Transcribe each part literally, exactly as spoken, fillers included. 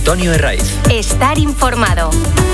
Antonio Herraiz. Estar informado.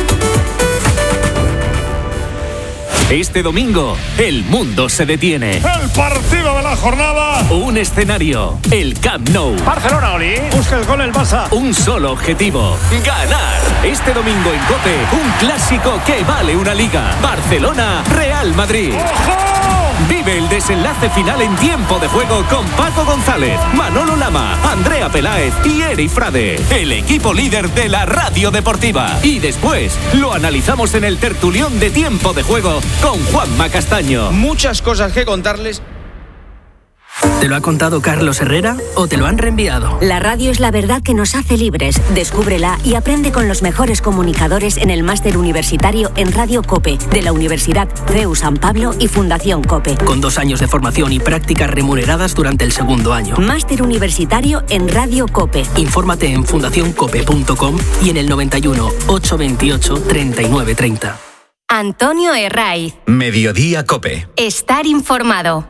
Este domingo, el mundo se detiene. El partido de la jornada. Un escenario, el Camp Nou. Barcelona, Oli. Busca el gol el Barça. Un solo objetivo, ganar. Este domingo en COPE, un clásico que vale una liga. Barcelona-Real Madrid. ¡Ojo! Vive el desenlace final en tiempo de juego con Paco González, Manolo Lama, Andrea Peláez y Eri Frade, el equipo líder de la radio deportiva. Y después lo analizamos en el tertulión de tiempo de juego con Juanma Castaño. Muchas cosas que contarles. ¿Te lo ha contado Carlos Herrera o te lo han reenviado? La radio es la verdad que nos hace libres. Descúbrela y aprende con los mejores comunicadores en el máster universitario en Radio COPE de la Universidad C E U San Pablo y Fundación COPE. Con dos años de formación y prácticas remuneradas durante el segundo año. Máster universitario en Radio COPE. Infórmate en fundación cope punto com y en el noventa y uno, ochocientos veintiocho, treinta y nueve treinta. Antonio Herraiz. Mediodía COPE. Estar informado.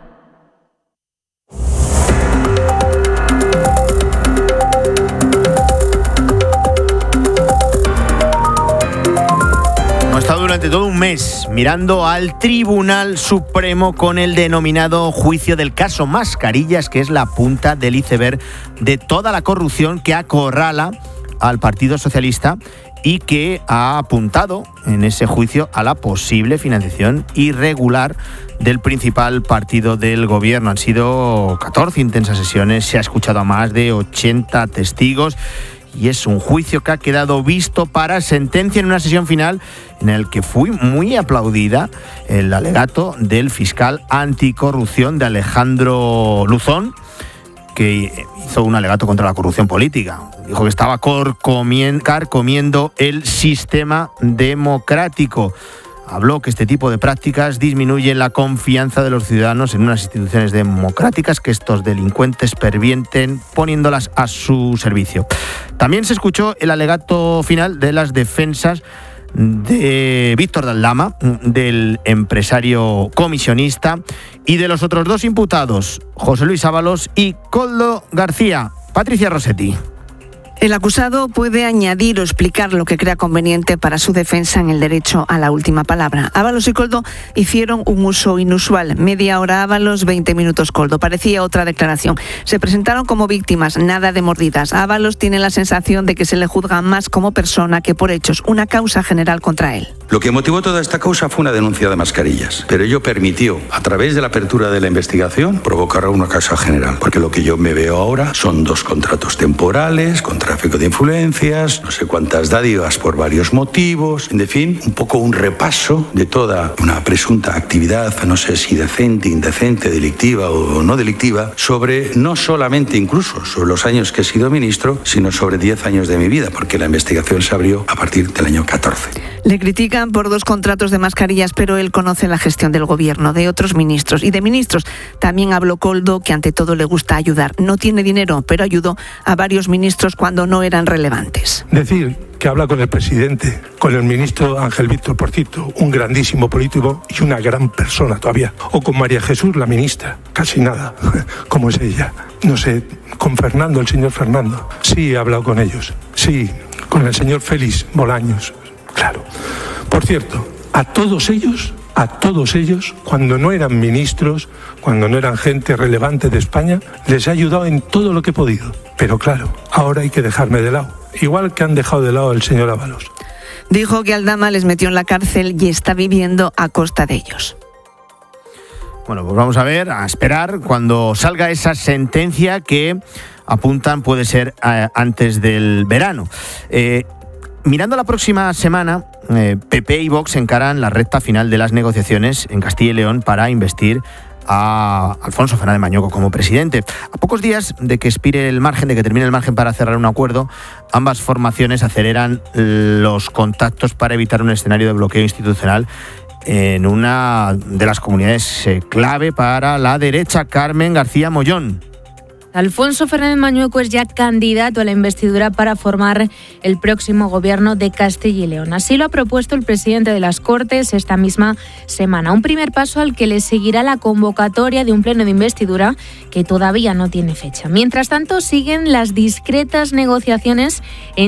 Hemos estado durante todo un mes mirando al Tribunal Supremo con el denominado juicio del caso Mascarillas, que es la punta del iceberg de toda la corrupción que acorrala al Partido Socialista y que ha apuntado en ese juicio a la posible financiación irregular del principal partido del gobierno. Han sido catorce intensas sesiones, se ha escuchado a más de ochenta testigos y es un juicio que ha quedado visto para sentencia en una sesión final en el que fue muy aplaudida el alegato del fiscal anticorrupción de Alejandro Luzón, que hizo un alegato contra la corrupción política. Dijo que estaba carcomiendo el sistema democrático. Habló que este tipo de prácticas disminuyen la confianza de los ciudadanos en unas instituciones democráticas que estos delincuentes pervierten poniéndolas a su servicio. También se escuchó el alegato final de las defensas de Víctor Daldama, del empresario comisionista, y de los otros dos imputados, José Luis Ábalos y Koldo García. Patricia Rossetti. El acusado puede añadir o explicar lo que crea conveniente para su defensa en el derecho a la última palabra. Ábalos y Koldo hicieron un uso inusual. Media hora Ábalos, veinte minutos Koldo. Parecía otra declaración. Se presentaron como víctimas, nada de mordidas. Ábalos tiene la sensación de que se le juzga más como persona que por hechos. Una causa general contra él. Lo que motivó toda esta causa fue una denuncia de Mascarillas, pero ello permitió, a través de la apertura de la investigación, provocar una causa general, porque lo que yo me veo ahora son dos contratos temporales, con tráfico de influencias, no sé cuántas dádivas por varios motivos, en fin, un poco un repaso de toda una presunta actividad, no sé si decente, indecente, delictiva o no delictiva, sobre no solamente incluso sobre los años que he sido ministro, sino sobre diez años de mi vida, porque la investigación se abrió a partir del año catorce. Le critican por dos contratos de mascarillas, pero él conoce la gestión del gobierno, de otros ministros y de ministros. También habló Koldo, que ante todo le gusta ayudar. No tiene dinero, pero ayudó a varios ministros cuando no eran relevantes. Decir que habla con el presidente, con el ministro Ángel Víctor Porcito, un grandísimo político y una gran persona todavía. O con María Jesús, la ministra, casi nada, como es ella. No sé, con Fernando, el señor Fernando. Sí, he hablado con ellos. Sí, con el señor Félix Bolaños. Claro. Por cierto, a todos ellos, a todos ellos, cuando no eran ministros, cuando no eran gente relevante de España, les he ayudado en todo lo que he podido. Pero claro, ahora hay que dejarme de lado. Igual que han dejado de lado al señor Ábalos. Dijo que Aldama les metió en la cárcel y está viviendo a costa de ellos. Bueno, pues vamos a ver, a esperar cuando salga esa sentencia que apuntan puede ser eh, antes del verano. Eh, Mirando la próxima semana, eh, P P y Vox encaran la recta final de las negociaciones en Castilla y León para investir a Alfonso Fernández Mañueco como presidente. A pocos días de que expire el margen, de que termine el margen para cerrar un acuerdo, ambas formaciones aceleran los contactos para evitar un escenario de bloqueo institucional en una de las comunidades eh, clave para la derecha. Carmen García Mollón. Alfonso Fernández Mañueco es ya candidato a la investidura para formar el próximo gobierno de Castilla y León. Así lo ha propuesto el presidente de las Cortes esta misma semana. Un primer paso al que le seguirá la convocatoria de un pleno de investidura que todavía no tiene fecha. Mientras tanto, siguen las discretas negociaciones en